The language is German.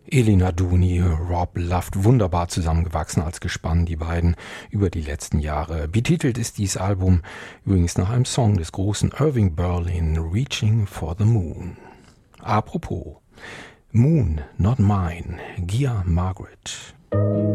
Elina Duni, Rob Luft, wunderbar zusammengewachsen als Gespann, die beiden über die letzten Jahre. Betitelt ist dieses Album übrigens nach einem Song des großen Irving Berlin, Reaching for the Moon. Apropos, Moon, Not Mine, Gia Margaret.